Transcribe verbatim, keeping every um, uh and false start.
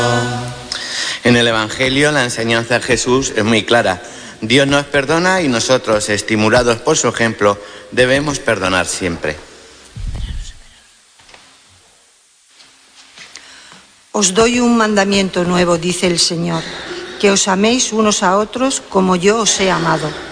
En el Evangelio la enseñanza de Jesús es muy clara. Dios nos perdona y nosotros, estimulados por su ejemplo, debemos perdonar siempre. Os doy un mandamiento nuevo, dice el Señor, que os améis unos a otros como yo os he amado.